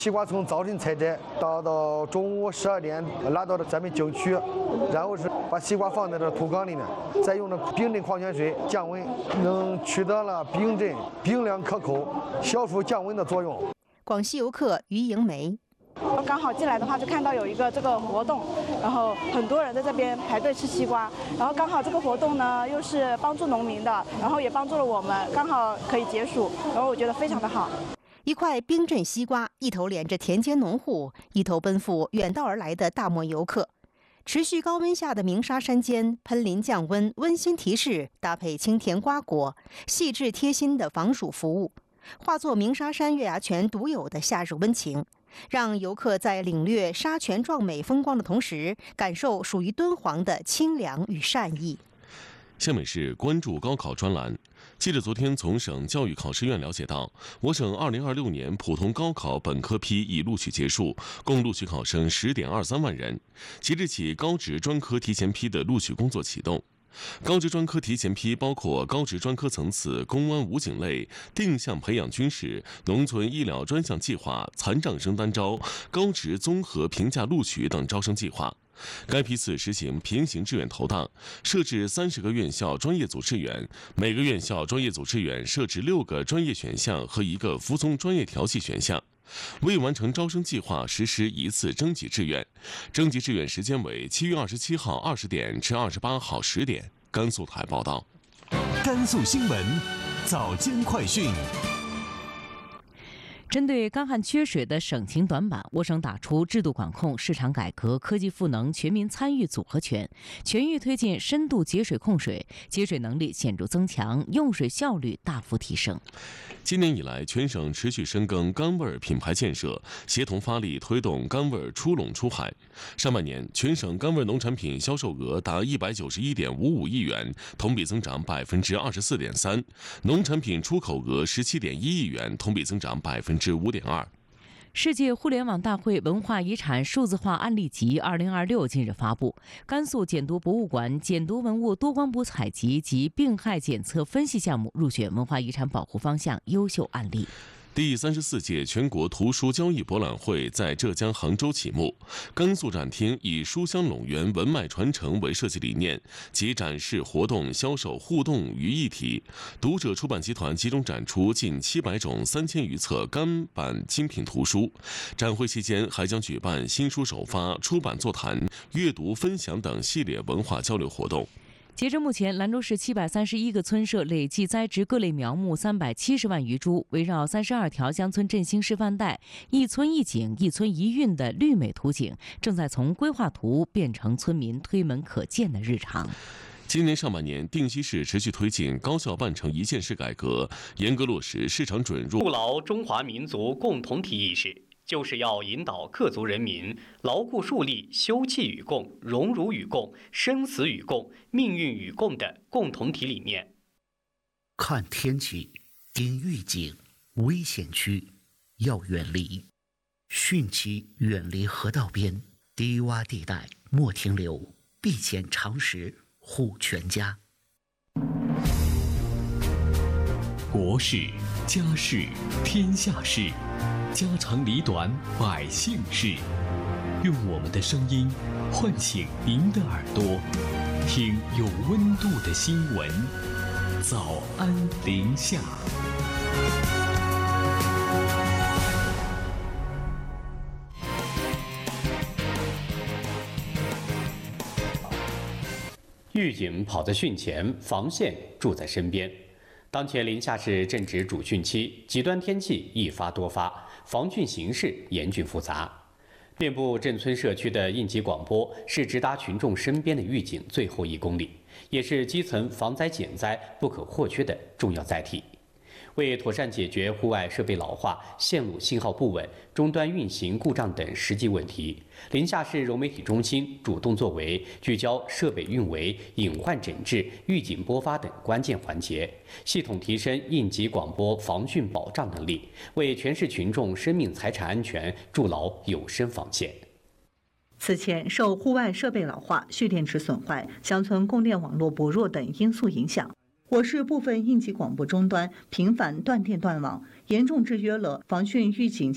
西瓜从早晨采摘到中午12点拉到咱们景区，然后是把西瓜放在这土缸里面，再用这冰镇矿泉水降温，能取得了冰镇、冰凉可口、消暑降温的作用。 广西游客于莹梅。 刚好进来的话，就看到有一个这个活动，然后很多人在这边排队吃西瓜，然后刚好这个活动呢又是帮助农民的，然后也帮助了我们，刚好可以解暑，然后我觉得非常的好。 一块冰镇西瓜，一头连着田间农户，一头奔赴远道而来的大漠游客。持续高温下的鸣沙山间，喷淋降温，温馨提示搭配清甜瓜果，细致贴心的防暑服务，化作鸣沙山月牙泉独有的夏日温情，让游客在领略沙泉壮美风光的同时，感受属于敦煌的清凉与善意。 下面是关注高考专栏。记者昨天从省教育考试院了解到，我省2026年普通高考本科批已录取结束，共录取考生10.23万人。即日起，高职专科提前批的录取工作启动。高职专科提前批包括高职专科层次公安武警类、定向培养军事、农村医疗专项计划、残障生单招、高职综合评价录取等招生计划。该批次实行平行志愿投档，设置30个院校专业组志愿，每个院校专业组志愿设置6个专业选项和1个服从专业调剂选项。未完成招生计划实施一次征集志愿，征集志愿时间为7月27号20点至28号10点。甘肃台报道。 甘肃新闻早间快讯。 针对干旱缺水的省情短板，我省打出制度管控、市场改革、科技赋能、全民参与组合拳，全域推进深度节水控水，节水能力显著增强，用水效率大幅提升。 今年以来，全省持续深耕甘味品牌建设，协同发力推动甘味出笼出海。上半年，全省甘味农产品销售额达191.55亿元，同比增长24.3%；农产品出口额17.1亿元，同比增长5.2%。 世界互联网大会文化遗产数字化案例集2026近日发布，甘肃简读博物馆简读文物多光谱采集及病害检测分析项目入选文化遗产保护方向优秀案例。 第34届全国图书交易博览会在浙江杭州启幕。甘肃展厅以书香陇源文脉传承为设计理念，集展示、活动、销售、互动于一体。读者出版集团集中展出近700种3000余册甘版精品图书。展会期间还将举办新书首发、出版座谈、阅读分享等系列文化交流活动。 截至目前，兰州市731个村社累计栽植各类苗木370万余株，围绕32条乡村振兴示范带，一村一景、一村一韵的绿美图景，正在从规划图变成村民推门可见的日常。 今年上半年，定西市持续推进高校办成一件事改革，严格落实市场准入， 筑牢中华民族共同体意识，就是要引导各族人民牢固树立休戚与共、荣辱与共、生死与共、命运与共的共同体理念。 看天气，盯预警，危险区要远离，汛期远离河道边，低洼地带莫停留，避险常识护全家。 国事、家事、天下事，家长里短百姓事，用我们的声音唤醒您的耳朵，听有温度的新闻。早安临夏。 狱警跑在汛前，防线住在身边。当前临夏市正值主汛期，极端天气一发多发，防汛形势严峻复杂。遍布镇村社区的应急广播是直达群众身边的狱警最后1公里，也是基层防灾减灾不可或缺的重要载体。为妥善解决户外设备老化、线路信号不稳、终端运行故障等实际问题，临夏市融媒体中心主动作为，聚焦设备运维、隐患诊治、预警播发等关键环节，系统提升应急广播防汛保障能力，为全市群众生命财产安全筑牢有声防线。 此前，受户外设备老化、蓄电池损坏、乡村供电网络薄弱等因素影响，我市部分应急广播终端频繁断电断网，严重制约了防汛预警